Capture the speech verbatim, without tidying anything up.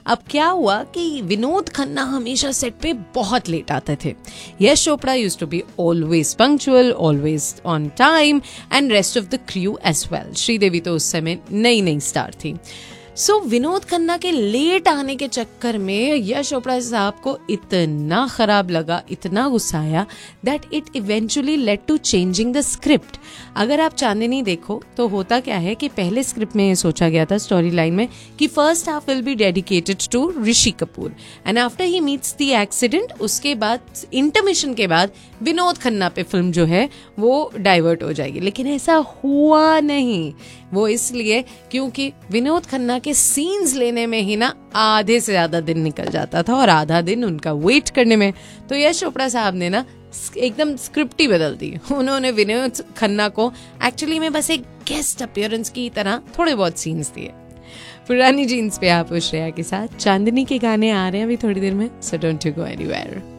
अब क्या हुआ कि विनोद खन्ना हमेशा सेट पे बहुत लेट आते थे. Yash Chopra used to be always punctual, always on time, and rest of the crew as well. Sridevi तो उस समय नई नई स्टार थी. सो so, विनोद खन्ना के लेट आने के चक्कर में यश चोपड़ा साहब को इतना खराब लगा, इतना गुस्सा आया, that it eventually led to changing the script. अगर आप चांदनी देखो तो होता क्या है कि पहले स्क्रिप्ट में ये सोचा गया था स्टोरी लाइन में कि first half will be dedicated to Rishi Kapoor, and after he meets the accident, उसके बाद इंटरमिशन के बाद विनोद खन्ना पे फिल्म जो है वो डाइवर्ट हो जाएगी. लेकिन ऐसा हुआ नहीं. वो इसलिए क्योंकि विनोद खन्ना के सीन्स लेने में ही ना आधे से ज्यादा दिन निकल जाता था और आधा दिन उनका वेट करने में. तो यश चोपड़ा साहब ने ना एकदम स्क्रिप्ट ही बदल दी. उन्होंने विनोद खन्ना को एक्चुअली में बस एक गेस्ट अपीयरेंस की तरह थोड़े बहुत सीन्स दिए. पुरानी जीन्स पे आप श्रेया के साथ चांदनी के गाने आ रहे हैं अभी थोड़ी देर में. So don't you go anywhere.